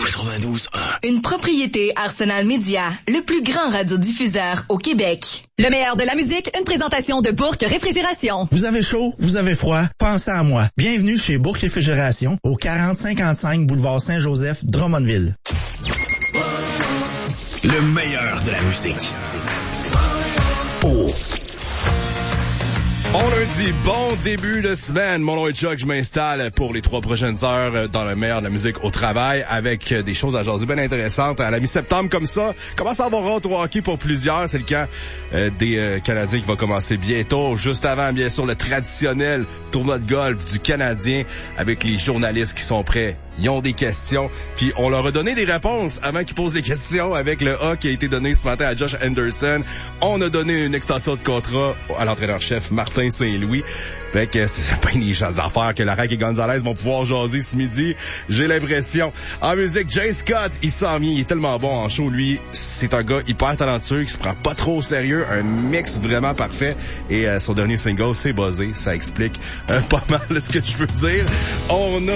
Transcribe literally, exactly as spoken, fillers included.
quatre-vingt-douze un. Une propriété Arsenal Média, le plus grand radiodiffuseur au Québec. Le meilleur de la musique, une présentation de Bourque Réfrigération. Vous avez chaud, vous avez froid, pensez à moi. Bienvenue chez Bourque Réfrigération, au quarante cinquante-cinq boulevard Saint-Joseph, Drummondville. Le meilleur de la musique. Oh. Bon lundi, bon début de semaine. Mon nom est Chuck, je m'installe pour les trois prochaines heures dans le meilleur de la musique au travail avec des choses à jaser bien intéressantes. À la mi-septembre comme ça, commence à avoir hâte au hockey pour plusieurs. C'est le cas euh, des euh, Canadiens qui va commencer bientôt. Juste avant, bien sûr, le traditionnel tournoi de golf du Canadien avec les journalistes qui sont prêts. Ils ont des questions, puis on leur a donné des réponses avant qu'ils posent les questions avec le A qui a été donné ce matin à Josh Anderson. On a donné une extension de contrat à l'entraîneur-chef Martin Saint-Louis. Fait que c'est pas une chance d'affaires que Larac et Gonzalez vont pouvoir jaser ce midi. J'ai l'impression. En musique, Jay Scott, il s'en vient, il est tellement bon en show, lui. C'est un gars hyper talentueux qui se prend pas trop au sérieux, un mix vraiment parfait. Et euh, son dernier single, c'est buzzé. Ça explique euh, pas mal ce que je veux dire. On a